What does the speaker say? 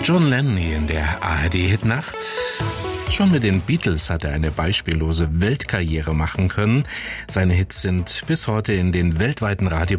John Lennon in der ARD-Hitnacht. Schon mit den Beatles hat er eine beispiellose Weltkarriere machen können. Seine Hits sind bis heute in den weltweiten